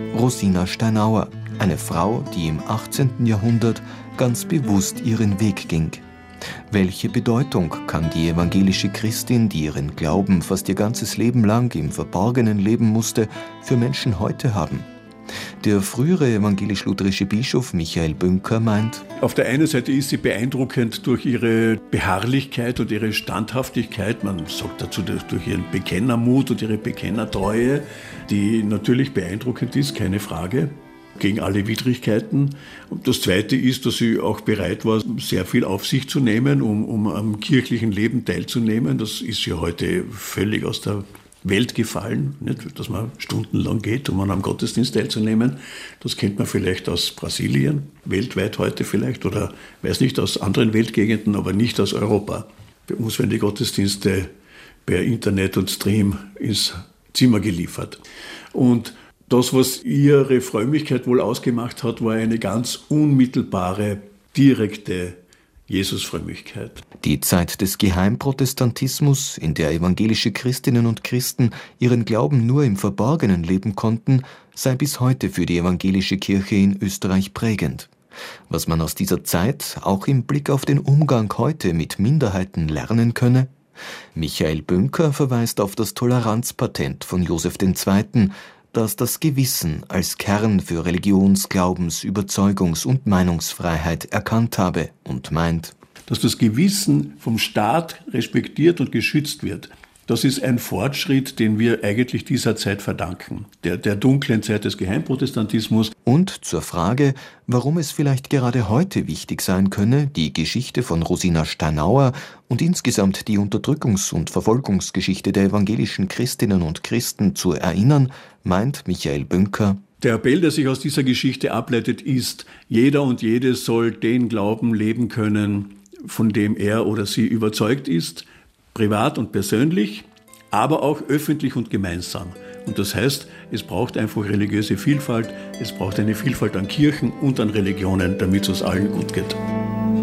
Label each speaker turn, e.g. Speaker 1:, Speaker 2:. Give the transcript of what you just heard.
Speaker 1: Rosina Steinauer, eine Frau, die im 18. Jahrhundert ganz bewusst ihren Weg ging. Welche Bedeutung kann die evangelische Christin, die ihren Glauben fast ihr ganzes Leben lang im Verborgenen leben musste, für Menschen heute haben? Der frühere evangelisch-lutherische Bischof Michael Bünker meint:
Speaker 2: Auf der einen Seite ist sie beeindruckend durch ihre Beharrlichkeit und ihre Standhaftigkeit. Man sagt dazu durch ihren Bekennermut und ihre Bekennertreue, die natürlich beeindruckend ist, keine Frage, gegen alle Widrigkeiten. Und das Zweite ist, dass sie auch bereit war, sehr viel auf sich zu nehmen, um am kirchlichen Leben teilzunehmen. Das ist ja heute völlig aus der Welt gefallen, nicht? Dass man stundenlang geht, um an einem Gottesdienst teilzunehmen. Das kennt man vielleicht aus Brasilien, weltweit heute vielleicht, oder weiß nicht, aus anderen Weltgegenden, aber nicht aus Europa. Bei uns werden die Gottesdienste per Internet und Stream ins Zimmer geliefert. Und das, was ihre Frömmigkeit wohl ausgemacht hat, war eine ganz unmittelbare, direkte Jesusfrömmigkeit.
Speaker 1: Die Zeit des Geheimprotestantismus, in der evangelische Christinnen und Christen ihren Glauben nur im Verborgenen leben konnten, sei bis heute für die evangelische Kirche in Österreich prägend. Was man aus dieser Zeit auch im Blick auf den Umgang heute mit Minderheiten lernen könne? Michael Bünker verweist auf das Toleranzpatent von Joseph II., das das Gewissen als Kern für Religions-, Glaubens-, Überzeugungs- und Meinungsfreiheit erkannt habe und meint:
Speaker 2: Dass das Gewissen vom Staat respektiert und geschützt wird, das ist ein Fortschritt, den wir eigentlich dieser Zeit verdanken, der dunklen Zeit des Geheimprotestantismus.
Speaker 1: Und zur Frage, warum es vielleicht gerade heute wichtig sein könne, die Geschichte von Rosina Steinauer und insgesamt die Unterdrückungs- und Verfolgungsgeschichte der evangelischen Christinnen und Christen zu erinnern, meint Michael Bünker:
Speaker 2: Der Appell, der sich aus dieser Geschichte ableitet, ist: Jeder und jede soll den Glauben leben können, von dem er oder sie überzeugt ist, privat und persönlich, aber auch öffentlich und gemeinsam. Und das heißt, es braucht einfach religiöse Vielfalt, es braucht eine Vielfalt an Kirchen und an Religionen, damit es uns allen gut geht.